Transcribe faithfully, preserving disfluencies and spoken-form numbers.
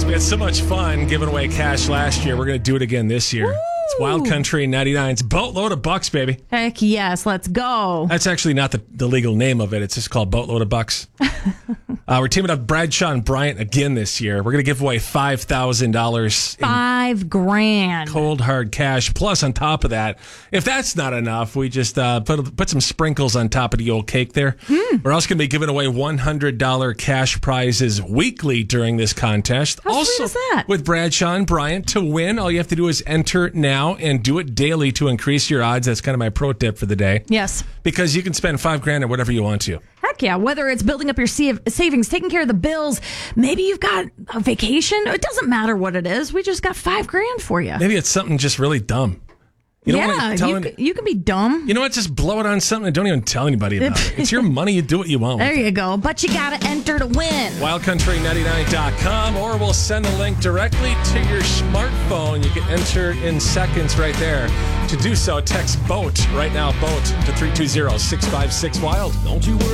We had so much fun giving away cash last year. We're going to do it again this year. Woo! It's Wild Country ninety-nine's Boatload of Bucks, baby. Heck yes, let's go. That's actually not the, the legal name of it. It's just called Boatload of Bucks. uh, we're teaming up Bradshaw and Bryant again this year. We're going to give away five thousand dollars. Five grand. Cold, hard cash. Plus, on top of that, if that's not enough, we just uh, put put some sprinkles on top of the old cake there. Mm. We're also going to be giving away one hundred dollars cash prizes weekly during this contest. How also, sweet is that? With Bradshaw and Bryant, to win, all you have to do is enter now and do it daily to increase your odds. That's kind of my pro tip for the day. Yes. Because you can spend five grand or whatever you want to. Heck yeah. Whether it's building up your save- savings, taking care of the bills, maybe you've got a vacation. It doesn't matter what it is. We just got five grand for you. Maybe it's something just really dumb. You don't yeah, tell you, any- can, you can be dumb. You know what? Just blow it on something and don't even tell anybody about it. It's your money. You do what you want. There with you it. go. But you got to enter to win. wild country ninety-nine dot com, or we'll send a link directly to your smartphone. You can enter in seconds right there. To do so, text BOAT right now, BOAT to three two zero, six five six, WILD. Don't you worry.